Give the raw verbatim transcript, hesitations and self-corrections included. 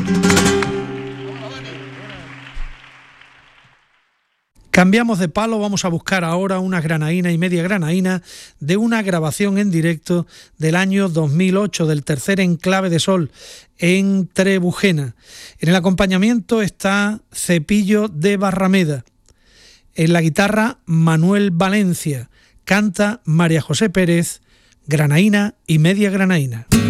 Cambiamos de palo, vamos a buscar ahora una granaína y media granaína de una grabación en directo del año dos mil ocho, del tercer Enclave de Sol, en Trebujena. En el acompañamiento está Cepillo de Barrameda. En la guitarra, Manuel Valencia. Canta María José Pérez, granaína y media granaína.